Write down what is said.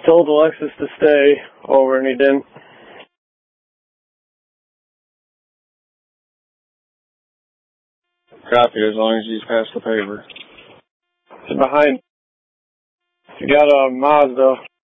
Told Alexis to stay over and he didn't. Copy, as long as he's past the paper. Behind. You got a Mazda.